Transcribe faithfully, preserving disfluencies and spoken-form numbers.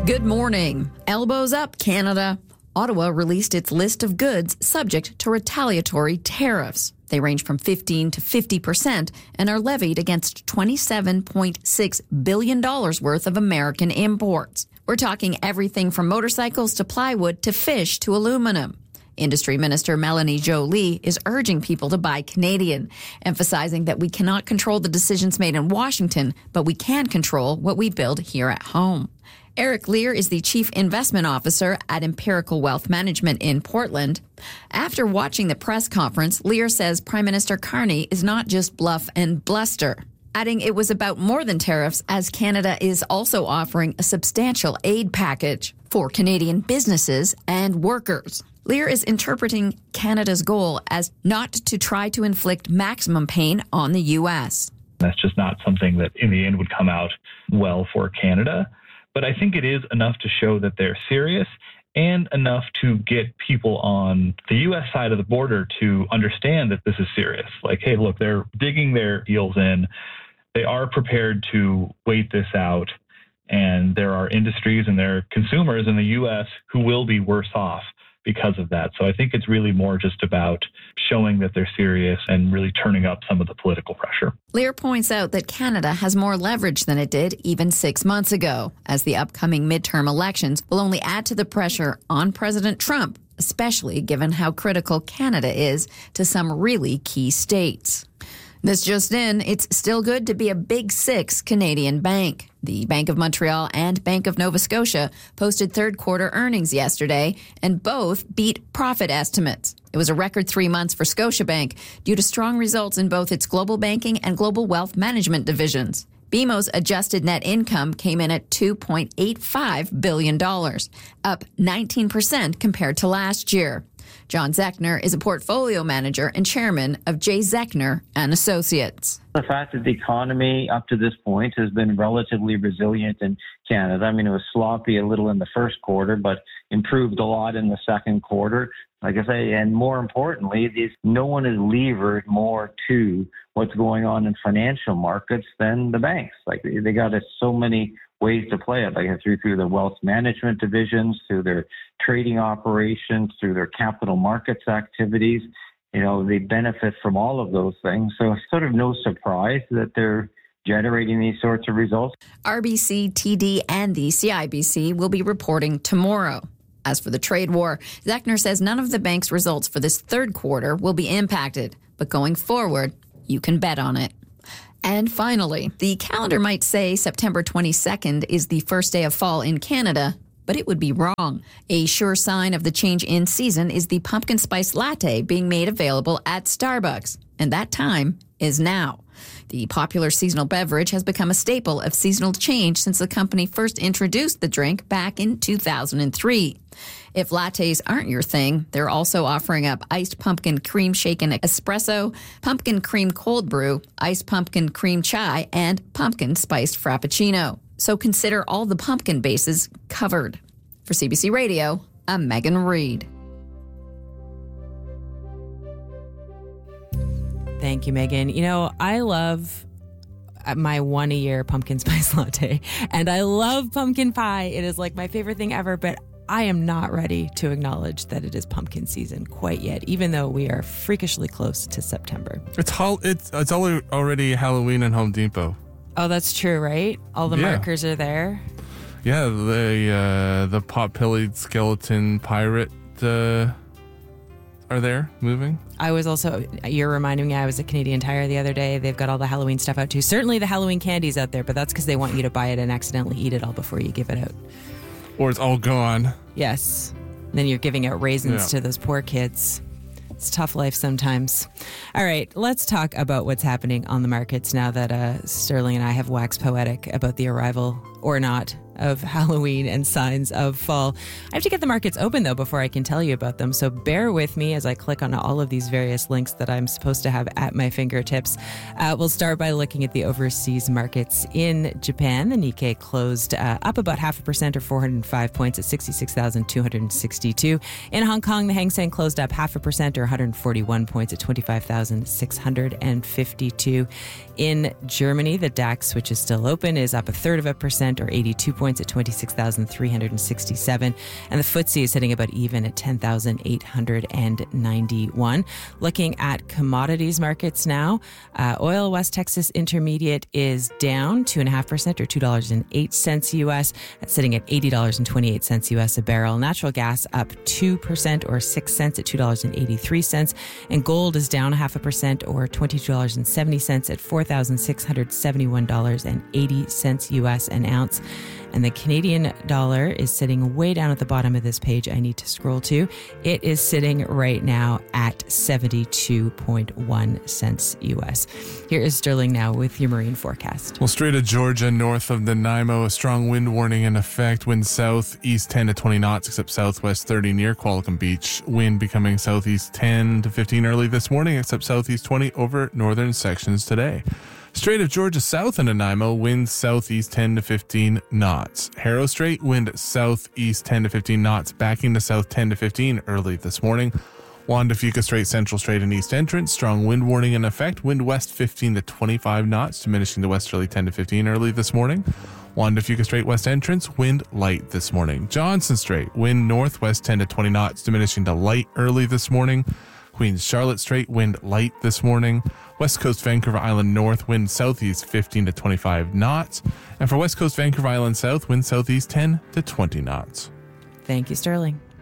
Good morning. Elbows up, Canada. Ottawa released its list of goods subject to retaliatory tariffs. They range from fifteen to fifty percent and are levied against twenty-seven point six billion dollars worth of American imports. We're talking everything from motorcycles to plywood to fish to aluminum. Industry Minister Melanie Joly is urging people to buy Canadian, emphasizing that we cannot control the decisions made in Washington, but we can control what we build here at home. Eric Lear is the Chief Investment Officer at Empirical Wealth Management in Portland. After watching the press conference, Lear says Prime Minister Carney is not just bluff and bluster, adding it was about more than tariffs as Canada is also offering a substantial aid package for Canadian businesses and workers. Lear is interpreting Canada's goal as not to try to inflict maximum pain on the U S. That's just not something that in the end would come out well for Canada. But I think it is enough to show that they're serious and enough to get people on the U S side of the border to understand that this is serious. Like, hey, look, they're digging their heels in. They are prepared to wait this out. And there are industries and there are consumers in the U S who will be worse off because of that. So I think it's really more just about showing that they're serious and really turning up some of the political pressure. Lear points out that Canada has more leverage than it did even six months ago, as the upcoming midterm elections will only add to the pressure on President Trump, especially given how critical Canada is to some really key states. This just in, it's still good to be a Big Six Canadian bank. The Bank of Montreal and Bank of Nova Scotia posted third quarter earnings yesterday, and both beat profit estimates. It was a record three months for Scotiabank due to strong results in both its global banking and global wealth management divisions. B M O's adjusted net income came in at two point eight five billion dollars, up nineteen percent compared to last year. John Zechner is a portfolio manager and chairman of J. Zechner and Associates. The fact that the economy up to this point has been relatively resilient in Canada. I mean, it was sloppy a little in the first quarter, but improved a lot in the second quarter. Like I say, and more importantly, these, no one is levered more to what's going on in financial markets than the banks. Like they got so many ways to play it, like through through the wealth management divisions, through their trading operations, through their capital markets activities. You know, they benefit from all of those things. So it's sort of no surprise that they're generating these sorts of results. R B C, T D, and the C I B C will be reporting tomorrow. As for the trade war, Zechner says none of the bank's results for this third quarter will be impacted, but going forward, you can bet on it. And finally, the calendar might say September twenty-second is the first day of fall in Canada, but it would be wrong. A sure sign of the change in season is the pumpkin spice latte being made available at Starbucks, and that time is now. The popular seasonal beverage has become a staple of seasonal change since the company first introduced the drink back in two thousand three. If lattes aren't your thing, they're also offering up iced pumpkin cream shaken espresso, pumpkin cream cold brew, iced pumpkin cream chai, and pumpkin spiced frappuccino. So consider all the pumpkin bases covered. For C B C Radio, I'm Megan Reed. Thank you, Megan. You know, I love my one a year pumpkin spice latte, and I love pumpkin pie. It is like my favorite thing ever, but I am not ready to acknowledge that it is pumpkin season quite yet, even though we are freakishly close to September. It's hol- it's it's already Halloween in Home Depot. Oh, that's true, right? All the yeah. markers are there. Yeah, the uh, the pot-bellied skeleton pirate uh, are there moving. I was also, you're reminding me, I was at Canadian Tire the other day. They've got all the Halloween stuff out too. Certainly the Halloween candy's out there, but that's because they want you to buy it and accidentally eat it all before you give it out. Or it's all gone. Yes. And then you're giving out raisins yeah. to those poor kids. It's a tough life sometimes. All right, let's talk about what's happening on the markets now that uh, Sterling and I have waxed poetic about the arrival, or not, of Halloween and signs of fall. I have to get the markets open, though, before I can tell you about them. So bear with me as I click on all of these various links that I'm supposed to have at my fingertips. Uh, we'll start by looking at the overseas markets. In Japan, the Nikkei closed uh, up about half a percent or four hundred five points at sixty-six thousand two hundred sixty-two. In Hong Kong, the Hang Seng closed up half a percent or one hundred forty-one points at twenty-five thousand six hundred fifty-two. In Germany, the DAX, which is still open, is up a third of a percent or eighty-two points points at twenty-six thousand three hundred sixty-seven. And the F T S E is sitting about even at ten thousand eight hundred ninety-one. Looking at commodities markets now, uh, oil West Texas Intermediate is down two point five percent or two dollars and eight cents U S. That's sitting at eighty dollars and twenty-eight cents U S a barrel. Natural gas up two percent or six cents at two dollars and eighty-three cents. And gold is down a half a percent or twenty-two dollars and seventy cents at four thousand six hundred seventy-one dollars and eighty cents U S an ounce. And the Canadian dollar is sitting way down at the bottom of this page. I need to scroll to. It is sitting right now at seventy-two point one cents U S. Here is Sterling now with your marine forecast. Well, Strait of Georgia, north of the Nanaimo, a strong wind warning in effect. Wind southeast ten to twenty knots, except southwest thirty near Qualicum Beach. Wind becoming southeast ten to fifteen early this morning, except southeast twenty over northern sections today. Strait of Georgia south in Nanaimo, wind southeast ten to fifteen knots. Harrow Strait, wind southeast ten to fifteen knots, backing to south ten to fifteen early this morning. Juan de Fuca Strait, Central Strait and East Entrance, strong wind warning in effect. Wind west fifteen to twenty-five knots, diminishing to westerly ten to fifteen early this morning. Juan de Fuca Strait, West Entrance, wind light this morning. Johnson Strait, wind northwest ten to twenty knots, diminishing to light early this morning. Queens Charlotte Strait, wind light this morning. West Coast Vancouver Island North, wind southeast fifteen to twenty-five knots. And for West Coast Vancouver Island South, wind southeast ten to twenty knots. Thank you, Sterling.